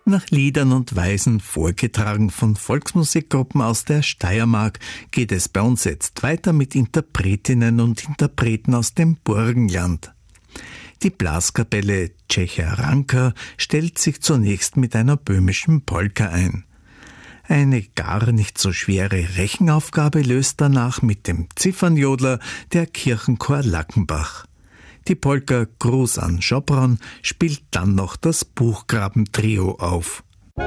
Nach Liedern und Weisen vorgetragen von Volksmusikgruppen aus der Steiermark geht es bei uns jetzt weiter mit Interpretinnen und Interpreten aus dem Burgenland. Die Blaskapelle Czecha Ranka stellt sich zunächst mit einer böhmischen Polka ein. Eine gar nicht so schwere Rechenaufgabe löst danach mit dem Ziffernjodler der Kirchenchor Lackenbach. Die Polka Gruß an Schopron spielt dann noch das Buchgrabentrio auf.